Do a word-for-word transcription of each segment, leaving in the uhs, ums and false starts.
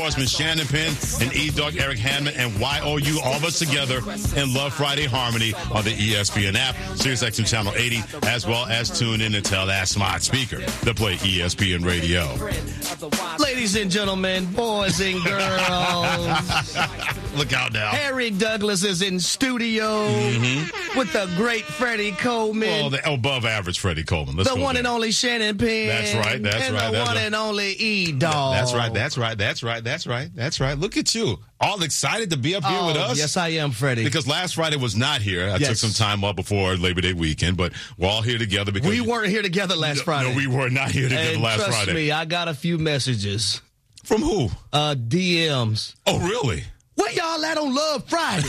Horseman Shannon Penn and E-Dog Eric Hanman and Y O U, all of us together in Love Friday Harmony on the E S P N app, SiriusXM Channel eighty, as well as tune in and tell that smart speaker to play E S P N Radio. Ladies and gentlemen, boys and girls. Look out now. Harry Douglas is in studio mm-hmm. with the great Freddie Coleman. Well, the above average Freddie Coleman. Let's the one there. and only Shannon Penn. That's right. That's and right. the that's one right. and only E-Dog. That's right. That's right. That's right. That's right. That's right. Look at you. All excited to be up here oh, with us. Yes, I am, Freddie. Because last Friday was not here. I yes. took some time off before Labor Day weekend, but we're all here together. Because we weren't here together last no, Friday. No, we were not here together and last trust Friday. Trust me, I got a few messages. From who? Uh, D Ms. Oh, really? Where y'all at on Love Friday?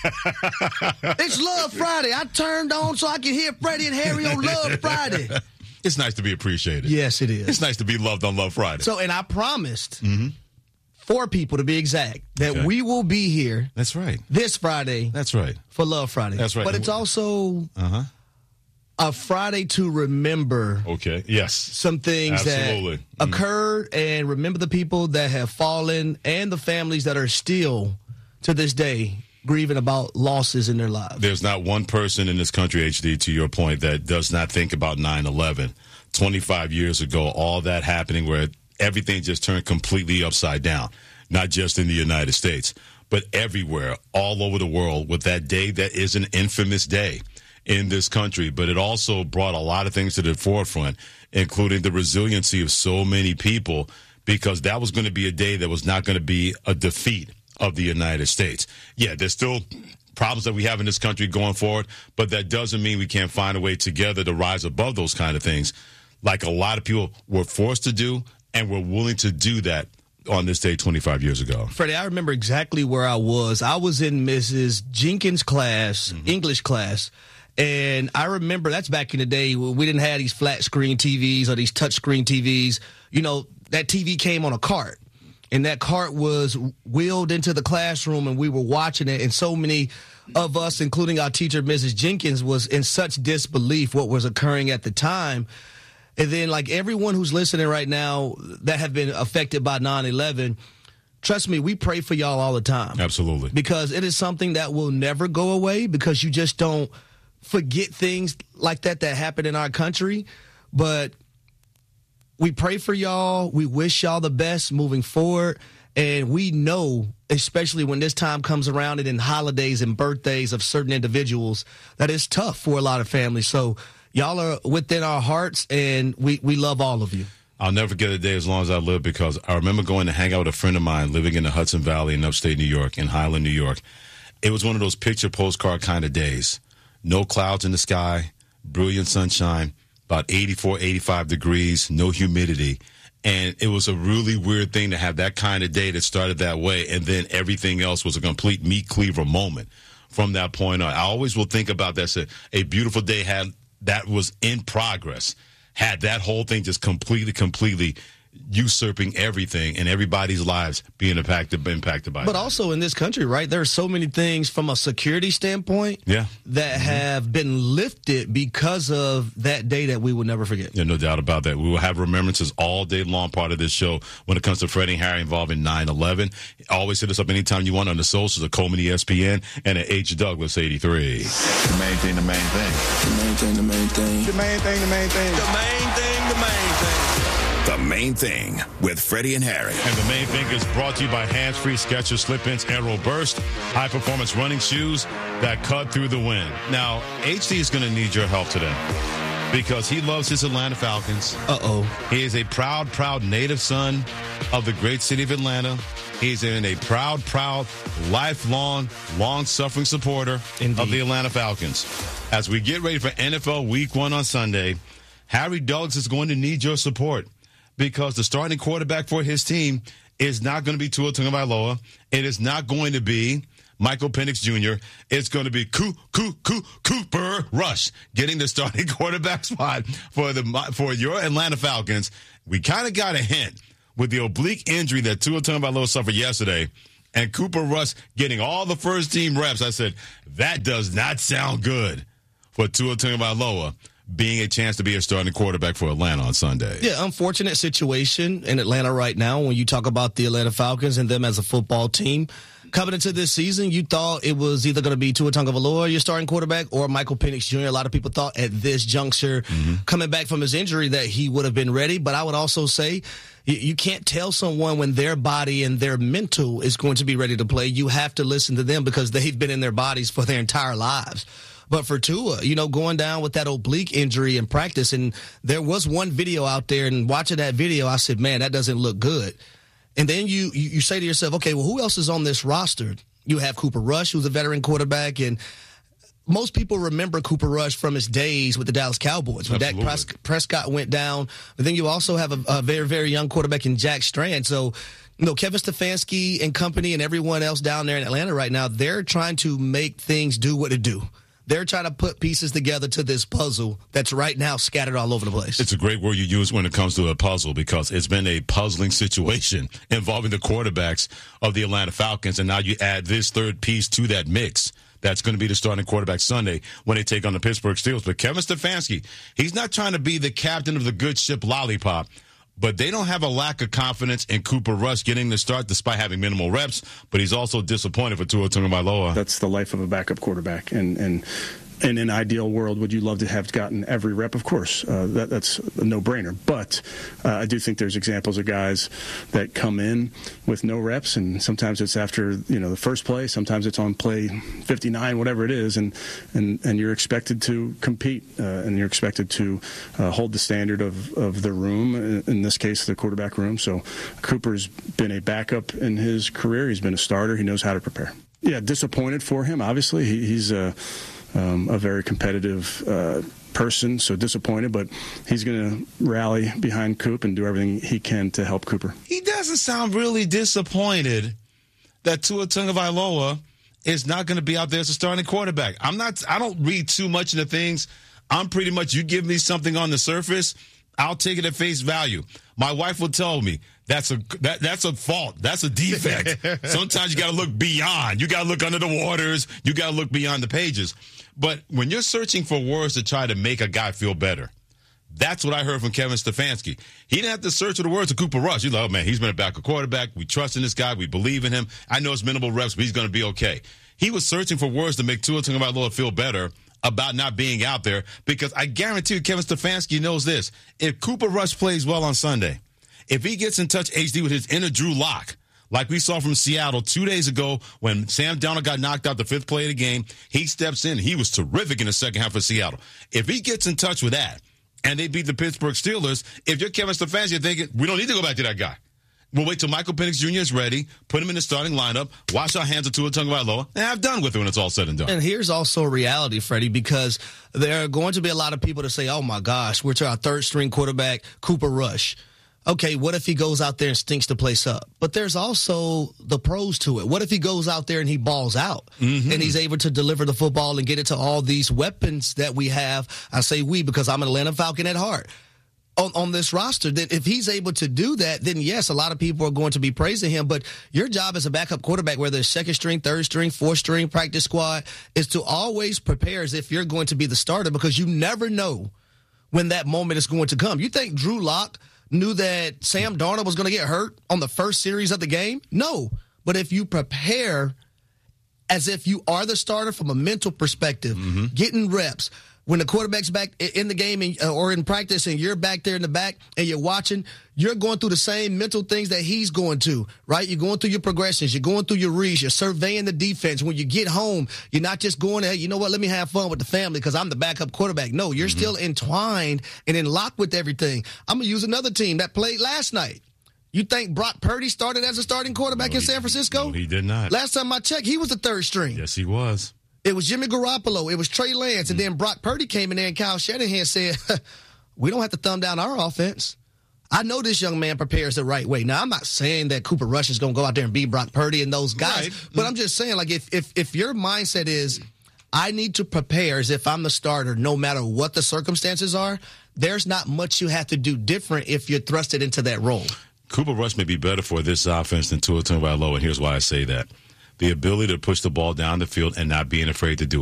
It's Love Friday. I turned on so I can hear Freddie and Harry on Love Friday. It's nice to be appreciated. Yes, it is. It's nice to be loved on Love Friday. So, and I promised mm-hmm. four people to be exact that okay. we will be here. That's right. This Friday. That's right. For Love Friday. That's right. But it's also uh-huh. a Friday to remember. Okay. Yes. Some things Absolutely. that mm-hmm. occurred, and remember the people that have fallen and the families that are still to this day grieving about losses in their lives. There's not one person in this country, H D, to your point, that does not think about nine eleven. twenty-five years ago, all that happening where everything just turned completely upside down, not just in the United States, but everywhere, all over the world, with that day that is an infamous day in this country. But it also brought a lot of things to the forefront, including the resiliency of so many people, because that was going to be a day that was not going to be a defeat of the United States. Yeah, there's still problems that we have in this country going forward, but that doesn't mean we can't find a way together to rise above those kind of things, like a lot of people were forced to do, and were willing to do that on this day twenty-five years ago. Freddie, I remember exactly where I was. I was in Missus Jenkins' class, mm-hmm. English class, and I remember that's back in the day when we didn't have these flat screen T Vs or these touch screen T Vs. You know, that T V came on a cart. And that cart was wheeled into the classroom, and we were watching it. And so many of us, including our teacher, Missus Jenkins, was in such disbelief what was occurring at the time. And then, like everyone who's listening right now that have been affected by nine eleven, trust me, we pray for y'all all the time. Absolutely. Because it is something that will never go away, because you just don't forget things like that that happen in our country. But we pray for y'all. We wish y'all the best moving forward. And we know, especially when this time comes around and in holidays and birthdays of certain individuals, that it's tough for a lot of families. So y'all are within our hearts, and we, we love all of you. I'll never forget a day as long as I live, because I remember going to hang out with a friend of mine living in the Hudson Valley in upstate New York, in Highland, New York. It was one of those picture postcard kind of days. No clouds in the sky, brilliant sunshine, about eighty-four, eighty-five degrees, no humidity. And it was a really weird thing to have that kind of day that started that way, and then everything else was a complete meat cleaver moment from that point on. I always will think about that. So a beautiful day had that was in progress, had that whole thing just completely, completely usurping everything and everybody's lives being impacted impacted by it. But also in this country, right, there are so many things from a security standpoint yeah. that mm-hmm. have been lifted because of that day that we will never forget. Yeah, no doubt about that. We will have remembrances all day long, part of this show, when it comes to Freddie and Harry involving nine eleven. Always hit us up anytime you want on the socials at Coleman E S P N and at H Douglas eighty-three. The main thing, the main thing. The main thing, the main thing. The main thing, the main thing. The main thing, the main thing. The Main Thing with Freddie and Harry. And The Main Thing is brought to you by Hands-Free Skechers Slip-Ins Aero Burst, high-performance running shoes that cut through the wind. Now, H D is going to need your help today, because he loves his Atlanta Falcons. Uh-oh. He is a proud, proud native son of the great city of Atlanta. He's in a proud, proud, lifelong, long-suffering supporter Indeed. of the Atlanta Falcons. As we get ready for N F L Week one on Sunday, Harry Douglas is going to need your support, because the starting quarterback for his team is not going to be Tua Tagovailoa. It is not going to be Michael Penix Junior It's going to be Coo, Coo, Coo, Cooper Rush getting the starting quarterback spot for the for your Atlanta Falcons. We kind of got a hint with the oblique injury that Tua Tagovailoa suffered yesterday, and Cooper Rush getting all the first-team reps. I said, that does not sound good for Tua Tagovailoa, being a chance to be a starting quarterback for Atlanta on Sunday. Yeah, unfortunate situation in Atlanta right now when you talk about the Atlanta Falcons and them as a football team. Coming into this season, you thought it was either going to be Tua Tagovailoa, your starting quarterback, or Michael Penix Junior A lot of people thought at this juncture, mm-hmm. coming back from his injury, that he would have been ready. But I would also say you, you can't tell someone when their body and their mental is going to be ready to play. You have to listen to them because they've been in their bodies for their entire lives. But for Tua, you know, going down with that oblique injury in practice, and there was one video out there, and watching that video, I said, man, that doesn't look good. And then you, you you say to yourself, okay, well, who else is on this roster? You have Cooper Rush, who's a veteran quarterback, and most people remember Cooper Rush from his days with the Dallas Cowboys when Dak Pres- Prescott went down. But then you also have a, a very, very young quarterback in Jack Strand. So, you know, Kevin Stefanski and company and everyone else down there in Atlanta right now, they're trying to make things do what it do. They're trying to put pieces together to this puzzle that's right now scattered all over the place. It's a great word you use when it comes to a puzzle because it's been a puzzling situation involving the quarterbacks of the Atlanta Falcons, and now you add this third piece to that mix. That's going to be the starting quarterback Sunday when they take on the Pittsburgh Steelers. But Kevin Stefanski, he's not trying to be the captain of the good ship Lollipop, but they don't have a lack of confidence in Cooper Rush getting the start despite having minimal reps, but he's also disappointed for Tua Tagovailoa. That's the life of a backup quarterback, and and in an ideal world, would you love to have gotten every rep? Of course, uh, that, that's a no-brainer. But uh, I do think there's examples of guys that come in with no reps, and sometimes it's after you know the first play, sometimes it's on play fifty-nine, whatever it is, and and, and you're expected to compete, uh, and you're expected to uh, hold the standard of, of the room, in this case, the quarterback room. So Cooper's been a backup in his career. He's been a starter. He knows how to prepare. Yeah, disappointed for him, obviously. He, he's a... Um, a very competitive uh, person, so disappointed, but he's going to rally behind Coop and do everything he can to help Cooper. He doesn't sound really disappointed that Tua Tagovailoa is not going to be out there as a starting quarterback. I'm not. I don't read too much into things. I'm pretty much, you give me something on the surface, I'll take it at face value. My wife will tell me that's a that, that's a fault. That's a defect. Sometimes you got to look beyond. You got to look under the waters. You got to look beyond the pages. But when you're searching for words to try to make a guy feel better, that's what I heard from Kevin Stefanski. He didn't have to search for the words of Cooper Rush. He's like, oh, man, he's been a backup quarterback. We trust in this guy. We believe in him. I know it's minimal reps, but he's going to be okay. He was searching for words to make Tua Tagovailoa feel better about not being out there, because I guarantee you Kevin Stefanski knows this. If Cooper Rush plays well on Sunday, if he gets in touch H D with his inner Drew Lock, like we saw from Seattle two days ago when Sam Darnold got knocked out the fifth play of the game, he steps in. He was terrific in the second half of Seattle. If he gets in touch with that and they beat the Pittsburgh Steelers, if you're Kevin Stefanski, you're thinking, we don't need to go back to that guy. We'll wait till Michael Penix Junior is ready, put him in the starting lineup, wash our hands of Tua Tagovailoa, and have done with it when it's all said and done. And here's also a reality, Freddie, because there are going to be a lot of people that say, oh, my gosh, we're to our third-string quarterback, Cooper Rush. Okay, what if he goes out there and stinks the place up? But there's also the pros to it. What if he goes out there and he balls out mm-hmm. and he's able to deliver the football and get it to all these weapons that we have? I say we because I'm an Atlanta Falcon at heart. On, on this roster, that if he's able to do that, then yes, a lot of people are going to be praising him. But your job as a backup quarterback, whether it's second string, third string, fourth string, practice squad, is to always prepare as if you're going to be the starter, because you never know when that moment is going to come. You think Drew Lock knew that Sam Darnold was going to get hurt on the first series of the game? No. But if you prepare as if you are the starter from a mental perspective, mm-hmm. getting reps, when the quarterback's back in the game and, or in practice and you're back there in the back and you're watching, you're going through the same mental things that he's going to, right? You're going through your progressions. You're going through your reads. You're surveying the defense. When you get home, you're not just going, hey, you know what, let me have fun with the family because I'm the backup quarterback. No, you're mm-hmm. still entwined and in lock with everything. I'm going to use another team that played last night. You think Brock Purdy started as a starting quarterback no, in San Francisco? No, he did not. Last time I checked, he was the third string. Yes, he was. It was Jimmy Garoppolo. It was Trey Lance. And then Brock Purdy came in there and Kyle Shanahan said, we don't have to thumb down our offense. I know this young man prepares the right way. Now, I'm not saying that Cooper Rush is going to go out there and beat Brock Purdy and those guys. Right. But I'm just saying, like, if, if if your mindset is, I need to prepare as if I'm the starter no matter what the circumstances are, there's not much you have to do different if you're thrusted into that role. Cooper Rush may be better for this offense than Tua Tagovailoa, and here's why I say that. The ability to push the ball down the field and not being afraid to do it.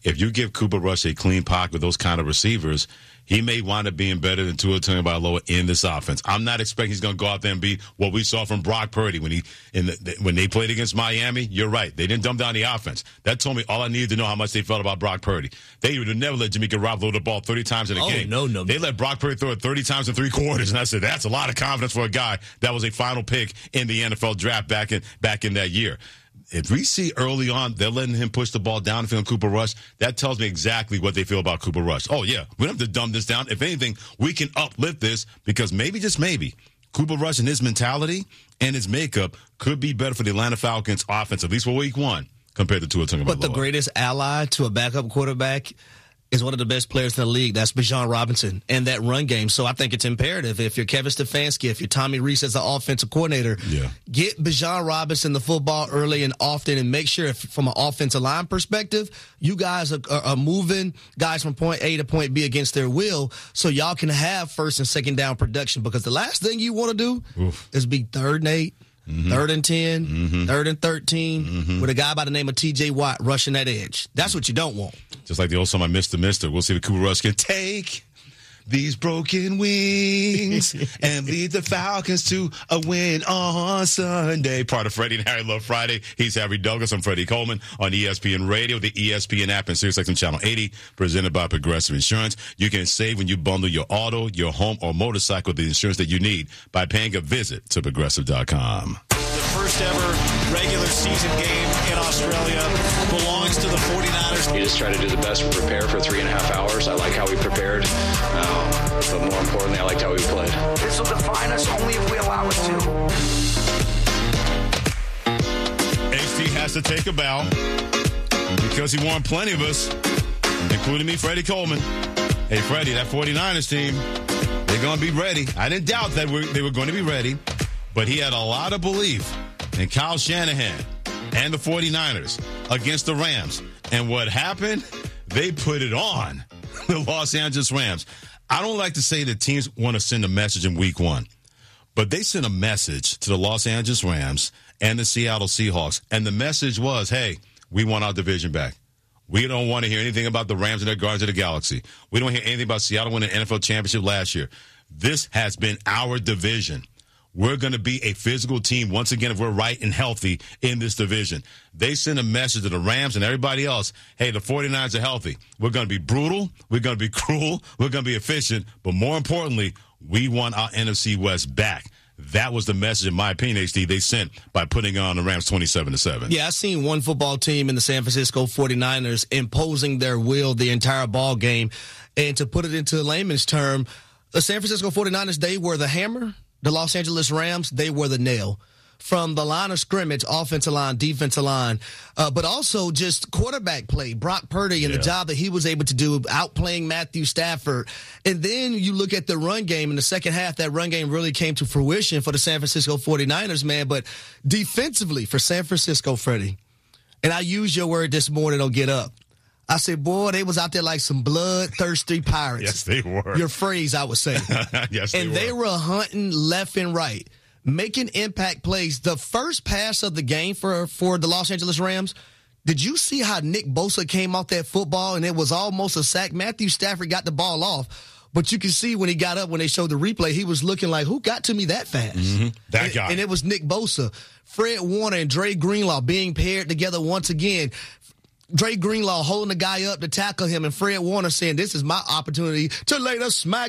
if you give Cooper Rush a clean pocket with those kind of receivers, he may wind up being better than Tua Tagovailoa in this offense. I'm not expecting he's going to go out there and be what we saw from Brock Purdy when he in the, when they played against Miami. You're right. They didn't dumb down the offense. That told me all I needed to know how much they felt about Brock Purdy. They would have never let Jimmy Garoppolo throw the ball thirty times in a oh, game. No, no, They no. let Brock Purdy throw it thirty times in three quarters, and I said, that's a lot of confidence for a guy that was a final pick in the N F L draft back in back in that year. If we see early on they're letting him push the ball down on Cooper Rush, that tells me exactly what they feel about Cooper Rush. Oh, yeah, we don't have to dumb this down. If anything, we can uplift this because maybe, just maybe, Cooper Rush and his mentality and his makeup could be better for the Atlanta Falcons offense, at least for week one, compared to Tua Tagovailoa. But the greatest ally to a backup quarterback is one of the best players in the league. That's Bijan Robinson and that run game. So I think it's imperative. If you're Kevin Stefanski, if you're Tommy Rees as the offensive coordinator, yeah. get Bijan Robinson the football early and often and make sure, if, from an offensive line perspective, you guys are, are, are moving guys from point A to point B against their will so y'all can have first and second down production, because the last thing you want to do Oof. is be third and eight. Mm-hmm. Third and ten, mm-hmm. third and thirteen, mm-hmm. with a guy by the name of T J Watt rushing that edge. That's what you don't want. Just like the old song, I Mister Mister. We'll see if Cooper Rush can take these broken wings and lead the Falcons to a win on Sunday. Part of Freddie and Harry Love Friday. He's Harry Douglas. I'm Freddie Coleman on E S P N Radio, the E S P N app, and SiriusXM Channel eighty, presented by Progressive Insurance. You can save when you bundle your auto, your home, or motorcycle with the insurance that you need by paying a visit to progressive dot com. First ever regular season game in Australia belongs to the forty-niners. You just try to do the best to prepare for three and a half hours. I like how we prepared, um, but more importantly, I liked how we played. This will define us only if we allow it to. H T has to take a bow because he warned plenty of us, including me, Freddie Coleman. Hey, Freddie, that forty-niners team, they're going to be ready. I didn't doubt that we're, they were going to be ready, but he had a lot of belief in Kyle Shanahan and the forty-niners against the Rams. And what happened? They put it on the Los Angeles Rams. I don't like to say that teams want to send a message in week one, but they sent a message to the Los Angeles Rams and the Seattle Seahawks. And the message was, hey, we want our division back. We don't want to hear anything about the Rams and their Guardians of the Galaxy. We don't hear anything about Seattle winning the N F L championship last year. This has been our division. We're going to be a physical team once again if we're right and healthy in this division. They send a message to the Rams and everybody else, hey, the forty-niners are healthy. We're going to be brutal. We're going to be cruel. We're going to be efficient. But more importantly, we want our N F C West back. That was the message, in my opinion, H D, they sent by putting on the Rams twenty-seven to seven. Yeah, I've seen one football team in the San Francisco forty-niners imposing their will the entire ball game. And to put it into layman's term, the San Francisco forty-niners, they were the hammer. The Los Angeles Rams, they were the nail. From the line of scrimmage, offensive line, defensive line, uh, but also just quarterback play. Brock Purdy and yeah. the job that he was able to do, outplaying Matthew Stafford. And then you look at the run game in the second half. That run game really came to fruition for the San Francisco forty-niners, man. But defensively for San Francisco, Freddie, and I used your word this morning on Get Up. I said, boy, they was out there like some bloodthirsty pirates. Yes, they were. Your phrase, I would say. Yes, they and were. they were hunting left and right, making impact plays. The first pass of the game for, for the Los Angeles Rams, did you see how Nick Bosa came off that football and it was almost a sack? Matthew Stafford got the ball off, but you can see when he got up, when they showed the replay, he was looking like, who got to me that fast? Mm-hmm. That and, guy. And it was Nick Bosa. Fred Warner and Dre Greenlaw being paired together once again. Dre Greenlaw holding the guy up to tackle him, and Fred Warner saying, this is my opportunity to lay the smack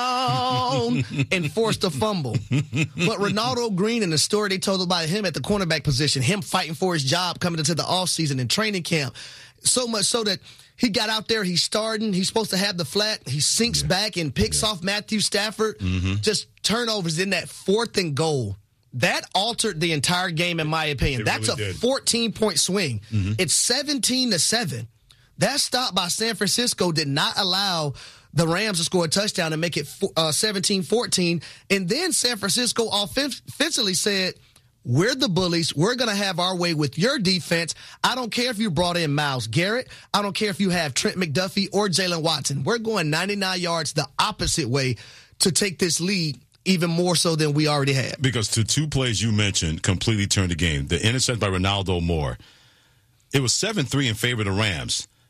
down and force the fumble. But Ronaldo Green and the story they told about him at the cornerback position, him fighting for his job coming into the offseason and training camp, so much so that he got out there, he's starting, he's supposed to have the flat, he sinks yeah. back and picks yeah. off Matthew Stafford. Mm-hmm. Just turnovers in that fourth and goal. That altered the entire game, in my opinion. It That's really a fourteen-point swing. Mm-hmm. It's seventeen to seven. That stop by San Francisco did not allow the Rams to score a touchdown and make it uh, seventeen fourteen. And then San Francisco offensively said, we're the bullies. We're going to have our way with your defense. I don't care if you brought in Myles Garrett. I don't care if you have Trent McDuffie or Jalen Watson. We're going ninety-nine yards the opposite way to take this lead, even more so than we already had. Because the two plays you mentioned completely turned the game. The interception by Ronaldo Moore, it was seven three in favor of the Rams.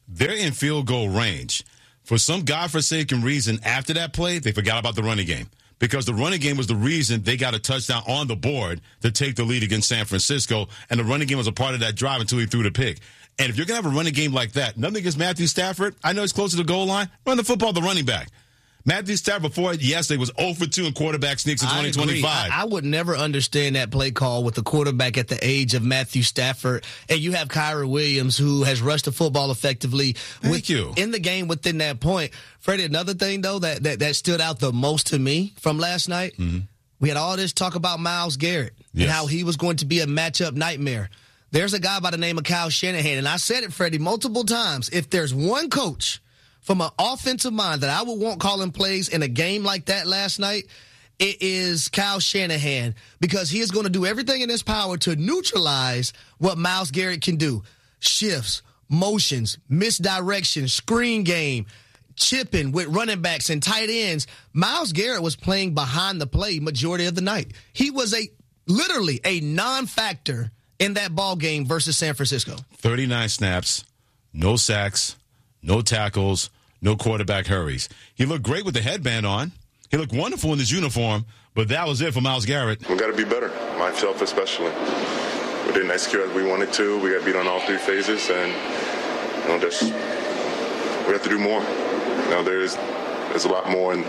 they're in field goal range. For some godforsaken reason, after that play, they forgot about the running game. Because the running game was the reason they got a touchdown on the board to take the lead against San Francisco, and the running game was a part of that drive until he threw the pick. And if you're going to have a running game like that, nothing against Matthew Stafford, I know he's close to the goal line, run the football the running back. Matthew Stafford before yesterday was zero for two in quarterback sneaks in twenty twenty-five. I, I would never understand that play call with the quarterback at the age of Matthew Stafford, and you have Kyren Williams who has rushed the football effectively. Thank with, you. In the game within that point. Freddie, another thing, though, that, that, that stood out the most to me from last night, mm-hmm. we had all this talk about Myles Garrett yes. and how he was going to be a matchup nightmare. There's a guy by the name of Kyle Shanahan, and I said it, Freddie, multiple times. If there's one coach from an offensive mind that I would want calling plays in a game like that last night, it is Kyle Shanahan, because he is going to do everything in his power to neutralize what Myles Garrett can do. Shifts, motions, misdirection, screen game, chipping with running backs and tight ends. Myles Garrett was playing behind the play majority of the night. He was a literally a non-factor in that ball game versus San Francisco. thirty-nine snaps, no sacks, no tackles, no quarterback hurries. He looked great with the headband on. He looked wonderful in his uniform, but that was it for Myles Garrett. We got to be better, myself especially. We didn't execute as we wanted to. We got beat on all three phases, and you know, just we have to do more. You know, there's there's a lot more in,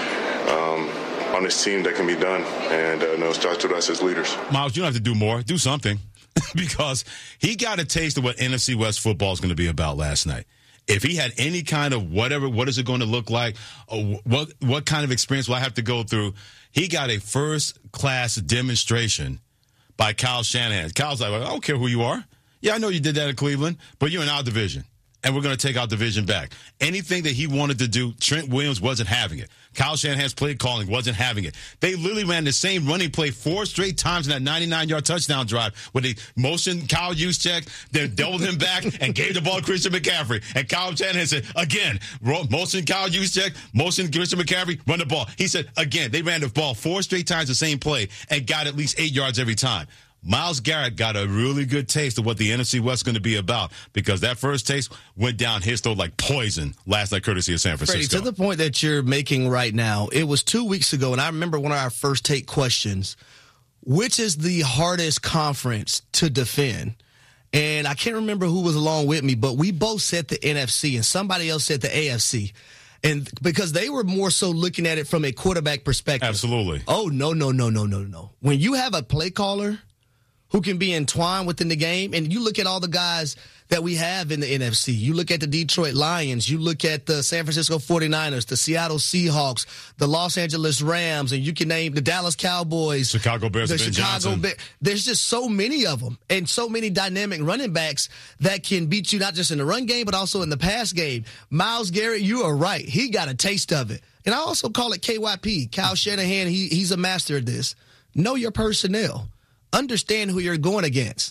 um, on this team that can be done, and uh, you know, it starts with us as leaders. Myles, you don't have to do more. Do something, because he got a taste of what N F C West football is going to be about last night. If he had any kind of whatever, what is it going to look like? Or what what kind of experience will I have to go through? He got a first-class demonstration by Kyle Shanahan. Kyle's like, I don't care who you are. Yeah, I know you did that in Cleveland, but you're in our division, and we're going to take our division back. Anything that he wanted to do, Trent Williams wasn't having it. Kyle Shanahan's play calling wasn't having it. They literally ran the same running play four straight times in that ninety-nine-yard touchdown drive where they motioned Kyle Juszczyk, then doubled him back and gave the ball to Christian McCaffrey. And Kyle Shanahan said, again, motion Kyle Juszczyk, motion Christian McCaffrey, run the ball. He said, again, they ran the ball four straight times the same play and got at least eight yards every time. Myles Garrett got a really good taste of what the N F C West is going to be about, because that first taste went down his throat like poison last night, courtesy of San Francisco. Freddie, to the point that you're making right now, it was two weeks ago, and I remember one of our first take questions, which is the hardest conference to defend? And I can't remember who was along with me, but we both said the N F C, and somebody else said the A F C. And because they were more so looking at it from a quarterback perspective. Absolutely. Oh, no, no, no, no, no, no. When you have a play caller who can be entwined within the game, and you look at all the guys that we have in the N F C. You look at the Detroit Lions. You look at the San Francisco forty-niners, the Seattle Seahawks, the Los Angeles Rams, and you can name the Dallas Cowboys. Chicago Bears, the Ben Chicago Bears. There's just so many of them, and so many dynamic running backs that can beat you not just in the run game, but also in the pass game. Myles Garrett, you are right. He got a taste of it. And I also call it K Y P. Kyle Shanahan, he, he's a master of this. Know your personnel. Understand who you're going against.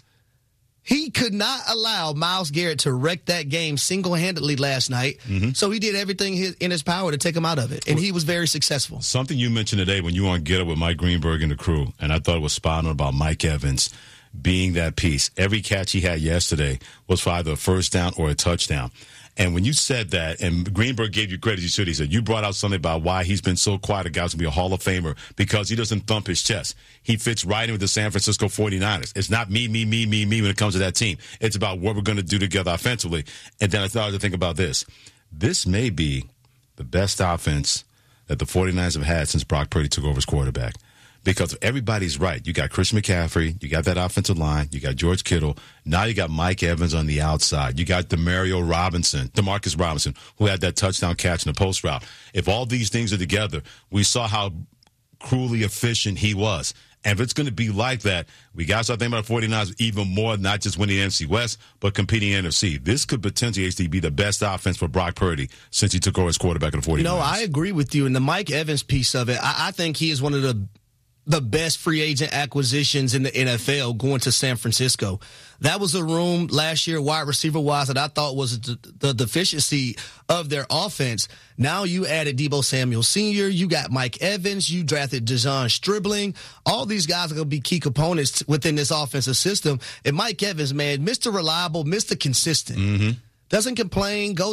He could not allow Myles Garrett to wreck that game single-handedly last night, mm-hmm. so he did everything in his power to take him out of it, and he was very successful. Something you mentioned today when you were on Get Up with Mike Greenberg and the crew, and I thought it was spot on about Mike Evans being that piece. Every catch he had yesterday was for either a first down or a touchdown. And when you said that, and Greenberg gave you credit, you should, he said, you brought out something about why he's been so quiet, a guy's going to be a Hall of Famer, because he doesn't thump his chest. He fits right in with the San Francisco forty-niners. It's not me, me, me, me, me when it comes to that team. It's about what we're going to do together offensively. And then I started to think about this. This may be the best offense that the forty-niners have had since Brock Purdy took over as quarterback. Because everybody's right. You got Christian McCaffrey. You got that offensive line. You got George Kittle. Now you got Mike Evans on the outside. You got Demario Robinson, Demarcus Robinson, who had that touchdown catch in the post route. If all these things are together, we saw how cruelly efficient he was. And if it's going to be like that, we got to start thinking about the forty-niners even more, not just winning the N F C West, but competing in the N F C. This could potentially actually be the best offense for Brock Purdy since he took over as quarterback of the forty-niners. No, I agree with you. And the Mike Evans piece of it, I, I think he is one of the the best free agent acquisitions in the N F L going to San Francisco. That was a room last year, wide receiver-wise, that I thought was the, the deficiency of their offense. Now you added Deebo Samuel Senior, you got Mike Evans, you drafted Dejon Stribling. All these guys are going to be key components within this offensive system. And Mike Evans, man, Mister Reliable, Mister Consistent. Mm-hmm. doesn't complain, goes